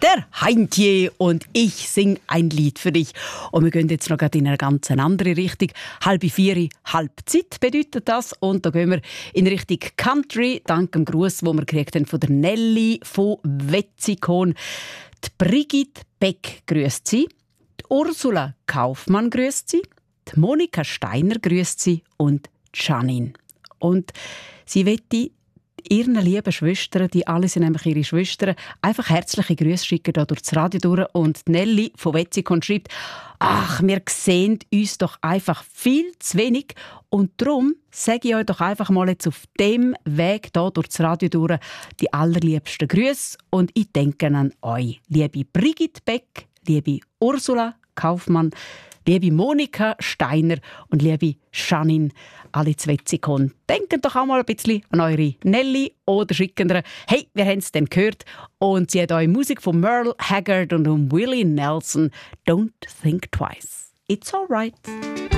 der Heintje und ich sing ein Lied für dich. Und wir gehen jetzt noch in eine ganz andere Richtung. 3:30, Halbzeit bedeutet das. Und da gehen wir in Richtung Country, dank dem Gruß, den wir gekriegt haben von der Nelly von Wetzikon. Die Brigitte Beck grüßt sie, die Ursula Kaufmann grüßt sie, die Monika Steiner grüßt sie und die Janine. Und sie wette ihren lieben Schwestern, die alle sind nämlich ihre Schwestern, einfach herzliche Grüße schicken hier durch das Radio durch. Und Nelly von Wetzikon schreibt: «Ach, wir sehen uns doch einfach viel zu wenig und darum sage ich euch doch einfach mal jetzt auf dem Weg hier durch das Radio durch die allerliebsten Grüße und ich denke an euch, liebe Brigitte Beck, liebe Ursula Kaufmann, liebe Monika Steiner und liebe Janine, alle zu Wetzikon. Denkt doch auch mal ein bisschen an eure Nelly oder schicken ihr: «Hey, wir haben es dann gehört und sie hat euch Musik von Merle Haggard und Willie Nelson. Don't think twice. It's alright.»